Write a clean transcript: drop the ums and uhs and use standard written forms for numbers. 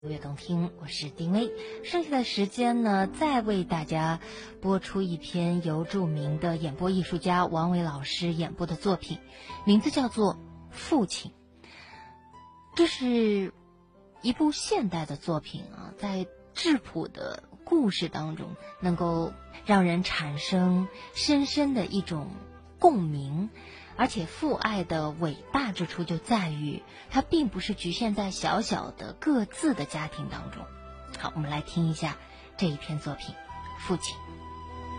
乐动听，我是丁薇。剩下的时间呢，再为大家播出一篇由著名的演播艺术家王伟老师演播的作品，名字叫做《父亲》。这是一部现代的作品啊，在质朴的故事当中，能够让人产生深深的一种共鸣。而且父爱的伟大之处就在于，它并不是局限在小小的各自的家庭当中。好，我们来听一下这一篇作品《父亲》。